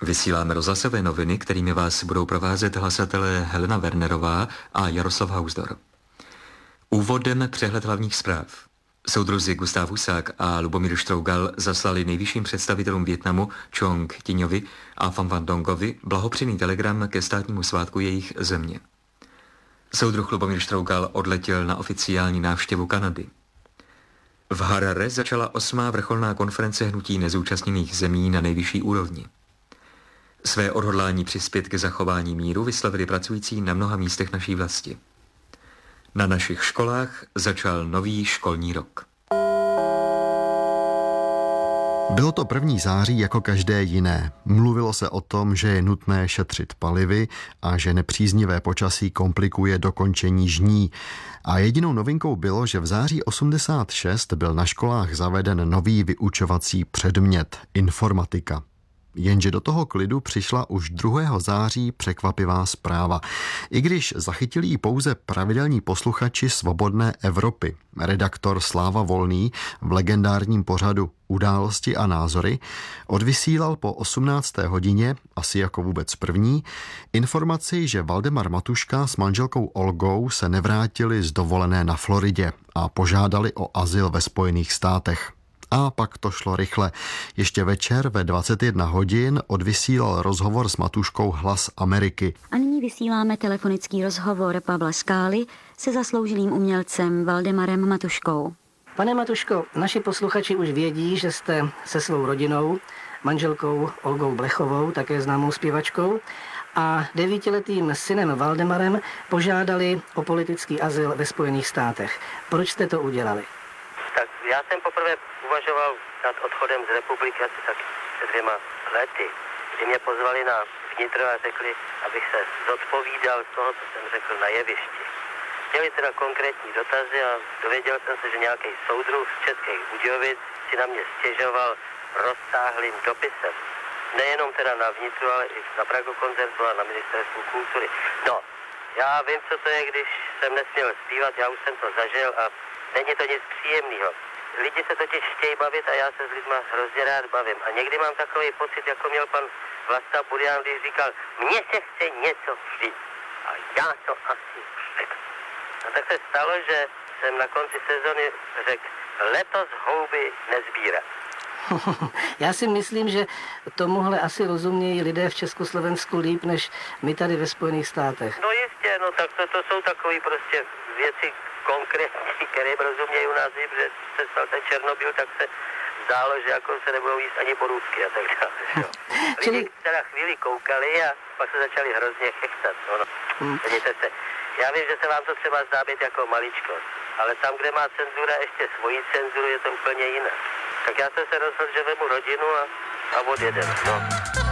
Vysíláme rozhlasové noviny, kterými vás budou provázet hlasatelé Helena Wernerová a Jaroslav Hausdor. Úvodem přehled hlavních zpráv. Soudruzi Gustav Husák a Lubomír Štrougal zaslali nejvyšším představitelům Vietnamu Čong Tiňovi a Pham Van Dongovi blahopřejný telegram ke státnímu svátku jejich země. Soudruh Lubomír Štrougal odletěl na oficiální návštěvu Kanady. V Harare začala 8. vrcholná konference hnutí nezúčastněných zemí na nejvyšší úrovni. Své odhodlání přispět k zachování míru vyslovili pracující na mnoha místech naší vlasti. Na našich školách začal nový školní rok. Bylo to 1. září jako každé jiné. Mluvilo se o tom, že je nutné šetřit palivy a že nepříznivé počasí komplikuje dokončení žní. A jedinou novinkou bylo, že v září 86 byl na školách zaveden nový vyučovací předmět – informatika. Jenže do toho klidu přišla už 2. září překvapivá zpráva. I když zachytili ji pouze pravidelní posluchači Svobodné Evropy, redaktor Sláva Volný v legendárním pořadu Události a názory odvysílal po 18. hodině, asi jako vůbec první, informaci, že Valdemar Matuška s manželkou Olgou se nevrátili z dovolené na Floridě a požádali o azyl ve Spojených státech. A pak to šlo rychle. Ještě večer ve 21 hodin odvysílal rozhovor s Matuškou Hlas Ameriky. A nyní vysíláme telefonický rozhovor Pavla Skály se zasloužilým umělcem Valdemarem Matuškou. Pane Matuško, naši posluchači už vědí, že jste se svou rodinou, manželkou Olgou Blechovou, také známou zpěvačkou, a 9letým synem Valdemarem požádali o politický azyl ve Spojených státech. Proč jste to udělali? Tak já jsem poprvé uvažoval nad odchodem z republiky asi tak před 2 lety, kdy mě pozvali na vnitro a řekli, abych se zodpovídal z toho, co jsem řekl na jevišti. Měli teda konkrétní dotazy a dověděl jsem se, že nějaký soudruh z Českých Budějovic si na mě stěžoval rozsáhlým dopisem. Nejenom teda na vnitru, ale i na Pragokoncertu a na Ministerstvu kultury. No, já vím, co to je, když jsem nesměl zpívat, já už jsem to zažil a není to nic příjemného. Lidi se totiž chtějí bavit a já se s lidma hrozně rád bavím. A někdy mám takový pocit, jako měl pan Vlasta Burian, když říkal, mně se chce něco říct. A já to asi řekl. A tak se stalo, že jsem na konci sezony řekl, letos houby nezbírat. Já si myslím, že tomuhle asi rozumějí lidé v Československu líp, než my tady ve Spojených státech. No jistě, no tak to jsou takové prostě věci konkrétní, které rozumějí u nás líp, že se stal ten Černobyl, tak se zdálo, že jako se nebudou jíst ani borůvky a tak dále. Lidi teda chvíli koukali a pak se začali hrozně chechtat. No. Se. Já vím, že se vám to třeba zdá být jako maličkost, ale tam, kde má cenzura ještě svoji cenzuru, je to úplně jiné. Tak já jsem se rozhodl, že vemu rodinu a odjedeme. No.